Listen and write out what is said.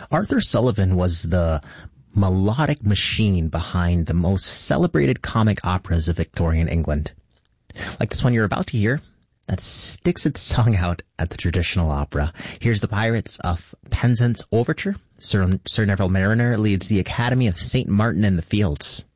Arthur Sullivan was the melodic machine behind the most celebrated comic operas of Victorian England. Like this one you're about to hear, that sticks its tongue out at the traditional opera. Here's the Pirates of Penzance Overture. Sir Neville Mariner leads the Academy of St. Martin in the Fields.